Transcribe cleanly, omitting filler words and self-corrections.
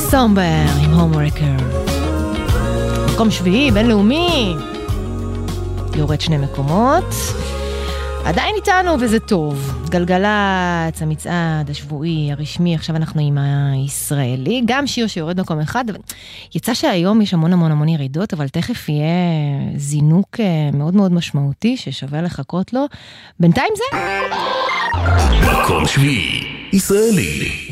סומבר עם הומוורקר. מקום שביעי, בינלאומי. יורד 2 מקומות. עדיין איתנו וזה טוב. גלגלצ, המצעד השבועי, הרשמי, עכשיו אנחנו עם הישראלי. גם שיר שיורד מקום אחד. יצא שהיום יש המון ירידות, אבל תכף יהיה זינוק מאוד מאוד משמעותי ששווה לחכות לו. בינתיים זה... מקום שביעי, ישראלי.